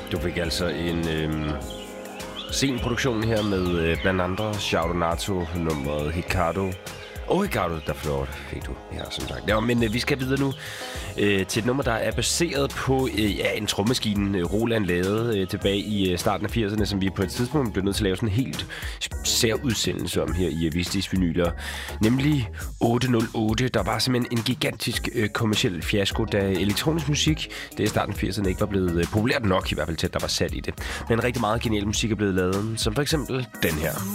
Du fik altså en sen produktion her med blandt andre Shaudonato, nummeret Hikaru. Hikaru, der fik du her, som sagt. Ja, men vi skal videre nu til et nummer, der er baseret på en trommemaskine, Roland lavede tilbage i starten af 80'erne, som vi på et tidspunkt blev nødt til at lave sådan en helt sær udsendelse om her i Avistis Vinyler. Nemlig 808. Der var simpelthen en gigantisk kommerciel fiasko, da elektronisk musik, det i starten af 80'erne, ikke var blevet populært nok, i hvert fald til, at der var sat i det. Men rigtig meget genial musik er blevet lavet, som for eksempel den her.